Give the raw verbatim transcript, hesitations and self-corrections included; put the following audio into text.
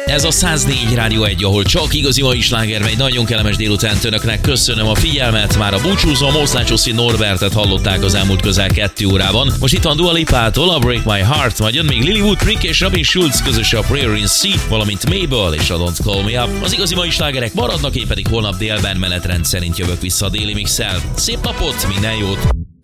Ez a száz négy Rádió egy, ahol csak igazi mai sláger megy. Nagyon kellemes délutánt önöknek, köszönöm a figyelmet. Már a búcsúzom, Oszlácsoszi Norbertet hallották az elmúlt közel kettő órában. Most itt van Dua Lipától a Break My Heart, majd jön még Lilywood Rick és Robin Schulz közös a Prayer in C, valamint Mabel és a Don't Call Me Up. Az igazi mai slágerek maradnak, én pedig holnap délben menetrend szerint jövök vissza a Déli Mix-el. Szép napot, minden jót!